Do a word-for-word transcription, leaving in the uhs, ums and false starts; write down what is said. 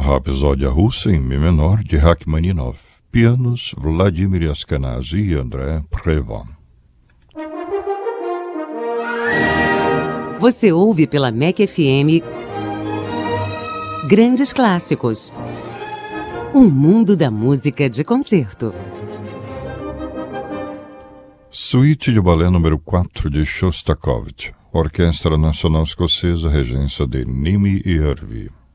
Rapsódia Russa em Mi menor de Rachmaninoff. Pianos Vladimir Ashkenazy e André Previn. Você ouve pela M E C F M Grandes Clássicos. Um mundo da música de concerto. Suíte de balé número quatro de Shostakovich. Orquestra Nacional Escocesa, regência de Nimi Irvi.